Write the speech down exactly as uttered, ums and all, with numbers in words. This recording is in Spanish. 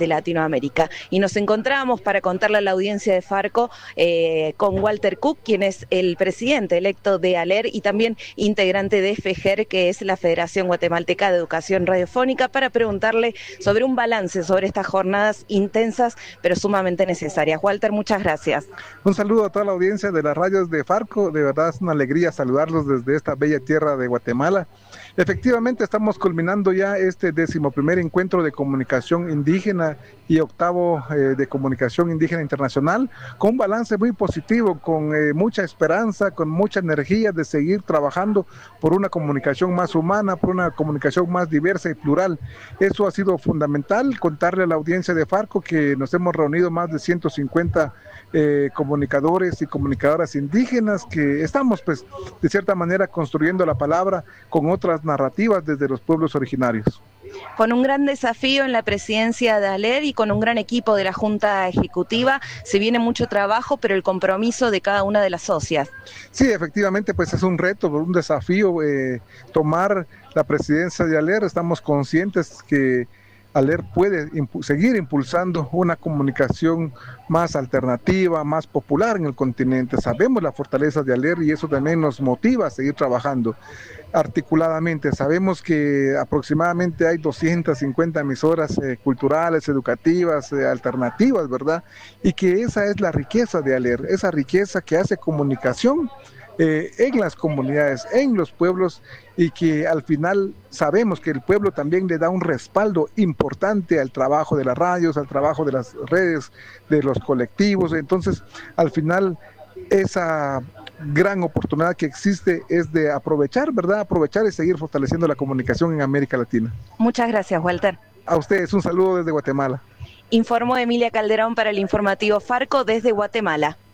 de Latinoamérica. Y nos encontramos para contarle a la audiencia de Farco eh, con Walter Cook, quien es el presidente electo de ALER y también integrante de FEGER, que es la Federación Guatemalteca de Educación Radiofónica, para preguntarle sobre un balance sobre estas jornadas intensas pero sumamente necesarias. Walter, muchas gracias. Un saludo a toda la audiencia de las radios de Farco, de verdad es una alegría saludarlos desde esta bella tierra de Guatemala. Efectivamente estamos culminando ya este décimo primer encuentro de comunicación indígena y octavo eh, de comunicación indígena internacional, con un balance muy positivo, con eh, mucha esperanza, con mucha energía de seguir trabajando por una comunicación más humana, por una comunicación más diversa y plural. Eso ha sido fundamental, contarle a la audiencia de Farco que nos hemos reunido más de ciento cincuenta eh, comunicadores y comunicadoras indígenas, que estamos pues de cierta manera construyendo la palabra con otras narrativas desde los pueblos originarios. Con un gran desafío en la presidencia de ALER y con un gran equipo de la Junta Ejecutiva, se viene mucho trabajo, pero el compromiso de cada una de las socias. Sí, efectivamente, pues es un reto, un desafío eh, tomar la presidencia de ALER. Estamos conscientes que ALER puede impu- seguir impulsando una comunicación más alternativa, más popular en el continente. Sabemos la fortaleza de ALER y eso también nos motiva a seguir trabajando articuladamente. Sabemos que aproximadamente hay doscientas cincuenta emisoras eh, culturales, educativas, eh, alternativas, ¿verdad? Y que esa es la riqueza de ALER, esa riqueza que hace comunicación Eh, en las comunidades, en los pueblos, y que al final sabemos que el pueblo también le da un respaldo importante al trabajo de las radios, al trabajo de las redes, de los colectivos. Entonces, al final, esa gran oportunidad que existe es de aprovechar, ¿verdad? Aprovechar y seguir fortaleciendo la comunicación en América Latina. Muchas gracias, Walter. A ustedes un saludo desde Guatemala. Informó Emilia Calderón para el informativo Farco desde Guatemala.